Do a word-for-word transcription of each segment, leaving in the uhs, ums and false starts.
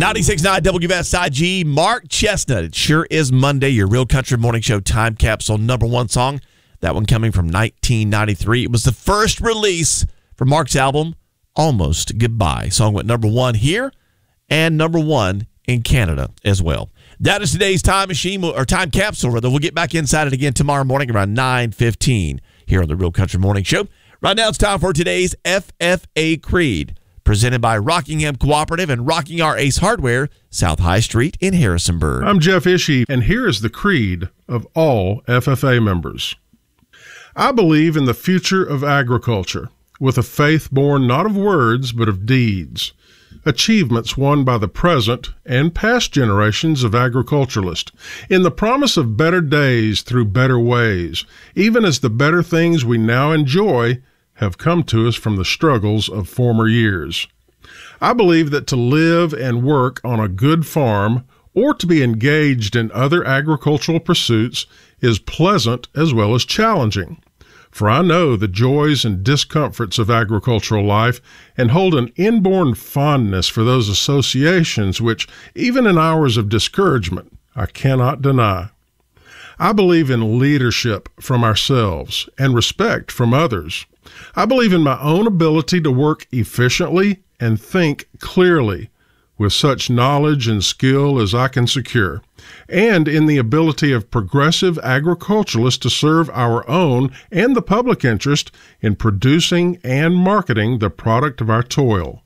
ninety-six point nine W S I G, Mark Chestnut. It sure is Monday, your Real Country Morning Show time capsule number one song. That one coming from nineteen ninety-three. It was the first release for Mark's album, Almost Goodbye. Song went number one here and number one in Canada as well. That is today's time machine, or time capsule, rather. We'll get back inside it again tomorrow morning around nine fifteen here on the Real Country Morning Show. Right now it's time for today's F F A Creed, presented by Rockingham Cooperative and Rocking Our Ace Hardware, South High Street in Harrisonburg. I'm Jeff Ishii, and here is the creed of all F F A members. I believe in the future of agriculture, with a faith born not of words but of deeds, achievements won by the present and past generations of agriculturalists, in the promise of better days through better ways, even as the better things we now enjoy have come to us from the struggles of former years. I believe that to live and work on a good farm or to be engaged in other agricultural pursuits is pleasant as well as challenging. For I know the joys and discomforts of agricultural life and hold an inborn fondness for those associations which, even in hours of discouragement, I cannot deny. I believe in leadership from ourselves and respect from others. I believe in my own ability to work efficiently and think clearly with such knowledge and skill as I can secure, and in the ability of progressive agriculturalists to serve our own and the public interest in producing and marketing the product of our toil.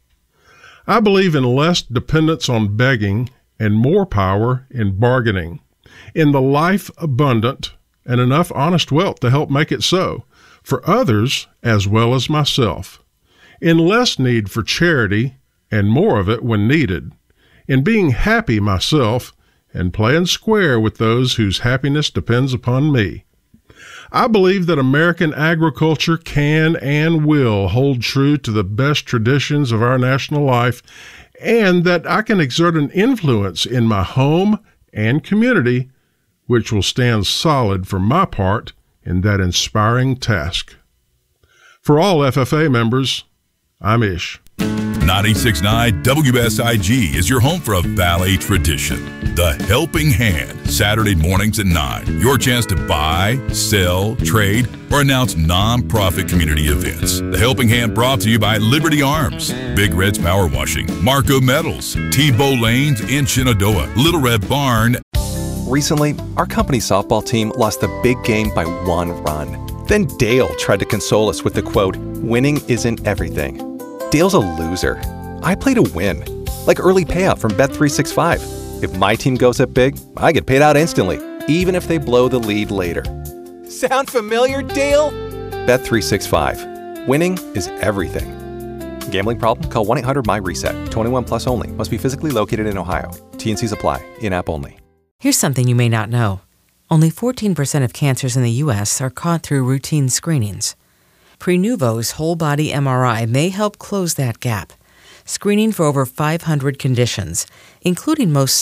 I believe in less dependence on begging and more power in bargaining, in the life abundant and enough honest wealth to help make it so, for others as well as myself, in less need for charity and more of it when needed, in being happy myself and playing square with those whose happiness depends upon me. I believe that American agriculture can and will hold true to the best traditions of our national life, and that I can exert an influence in my home and community which will stand solid for my part in that inspiring task. For all F F A members, I'm Ish. ninety-six point nine W S I G is your home for a Valley tradition. The Helping Hand, Saturday mornings at nine. Your chance to buy, sell, trade, or announce non-profit community events. The Helping Hand brought to you by Liberty Arms, Big Red's Power Washing, Marco Metals, Tebow Lanes in Shenandoah, Little Red Barn. Recently, our company softball team lost the big game by one run. Then Dale tried to console us with the quote, "Winning isn't everything." Dale's a loser. I play to win, like early payout from Bet three sixty-five. If my team goes up big, I get paid out instantly, even if they blow the lead later. Sound familiar, Dale? Bet three sixty-five. Winning is everything. Gambling problem? Call one eight hundred M Y reset. twenty-one plus only. Must be physically located in Ohio. T and Cs apply. In-app only. Here's something you may not know. Only fourteen percent of cancers in the U S are caught through routine screenings. Prenuvo's whole-body M R I may help close that gap, screening for over five hundred conditions, including most